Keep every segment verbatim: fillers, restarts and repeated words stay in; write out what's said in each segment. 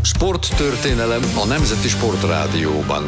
Sporttörténelem a Nemzeti Sportrádióban.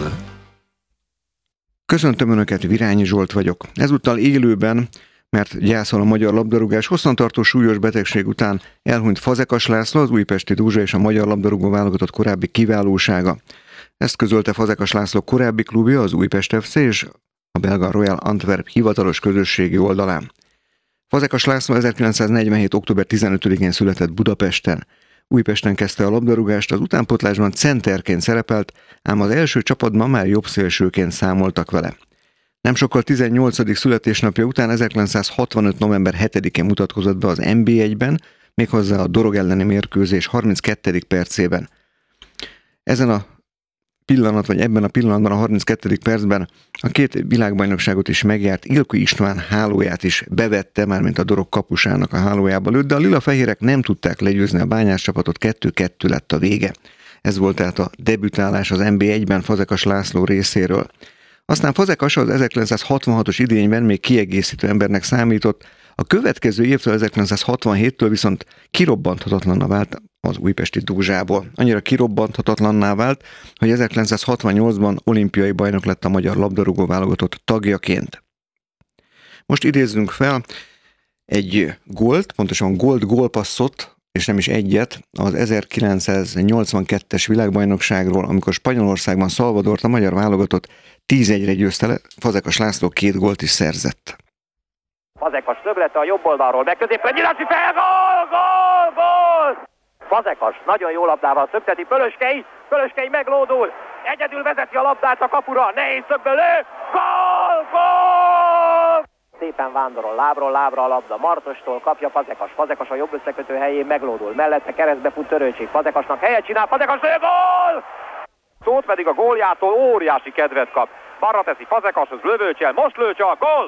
Köszöntöm Önöket, Virányi Zsolt vagyok. Ezúttal élőben, mert gyászol a magyar labdarúgás, hosszantartó súlyos betegség után elhunyt Fazekas László, az újpesti Dózsa és a magyar labdarúgó válogatott korábbi kiválósága. Ezt közölte Fazekas László korábbi klubja, az Újpest ef cé és a belga Royal Antwerp hivatalos közösségi oldalán. Fazekas László ezerkilencszáznegyvenhét. október tizenötödikén született Budapesten. Újpesten kezdte a labdarúgást, az utánpótlásban centerként szerepelt, ám az első csapatban már jobbszélsőként számoltak vele. Nem sokkal tizennyolcadik születésnapja után ezerkilencszázhatvanöt. november hetedikén mutatkozott be az en bé egyben, méghozzá a Dorog elleni mérkőzés harminckettedik percében. Ezen a pillanat, vagy ebben a pillanatban, a harminckettedik percben a két világbajnokságot is megjárt Ilki István hálóját is bevette, mármint a Dorog kapusának a hálójába lőtt, de a lila-fehérek nem tudták legyőzni a Bányász csapatot, kettő-kettő lett a vége. Ez volt tehát a debütálás az en bé egyben Fazekas László részéről. Aztán Fazekas az ezerkilencszázhatvanhatos idényben még kiegészítő embernek számított, a következő évtől, ezerkilencszázhatvanhéttől viszont kirobbanthatatlanná vált az újpesti Dózsából. Annyira kirobbanthatatlanná vált, hogy ezerkilencszázhatvannyolcban olimpiai bajnok lett a magyar labdarúgó válogatott tagjaként. Most idézzünk fel egy gólt, pontosan gólt gólpasszot, és nem is egyet, az ezerkilencszáznyolcvankettes világbajnokságról, amikor Spanyolországban Salvadort a magyar válogatott tíz egyre győzte le, Fazekas László két gólt is szerzett. Fazekas többlete a jobb oldalról, megközépre nyilási fel, gól, gól, gól! Fazekas nagyon jó labdával szögteti, Pölöskei, Pölöskei meglódul, egyedül vezeti a labdát a kapura, nehéz szögből lő, gól, gól! Szépen vándorol lábról lábra a labda, Martostól kapja Fazekas, Fazekas a jobb összekötő helyén meglódul, mellette keresztbe fut Törőcsik, Fazekasnak helyet csinál, Fazekas lő, gól! Tóth pedig a góljától óriási kedvet kap, balra teszi Fazekashoz, lövőcsel, most lő csak, gól!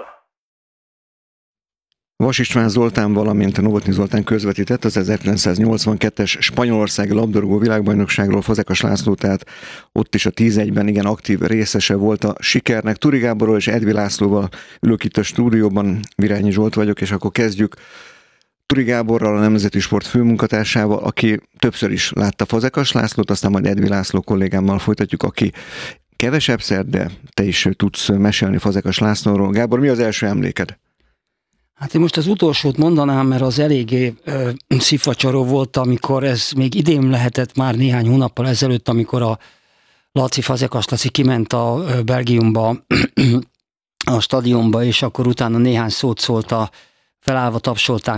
Vas István Zoltán, valamint Novotny Zoltán közvetített az ezerkilencszáznyolcvankettes spanyolországi labdarúgó világbajnokságról. Fazekas László tehát ott is a tíz egyben igen aktív részese volt a sikernek. Turi Gáborral és Edvi Lászlóval ülök itt a stúdióban, Virányi Zsolt vagyok, és akkor kezdjük Turi Gáborral, a Nemzeti Sport főmunkatársával, aki többször is látta Fazekas Lászlót, aztán majd Edvi László kollégámmal folytatjuk, aki kevesebbszer, de te is tudsz mesélni Fazekas Lászlóról. Gábor, mi az első emléked? Hát én most az utolsót mondanám, mert az eléggé ö, szívfacsaró volt, amikor ez még idén lehetett már néhány hónappal ezelőtt, amikor a Laci, Fazekas Laci kiment a ö, Belgiumba, a stadionba, és akkor utána néhány szót szólt, a felállva tapsolták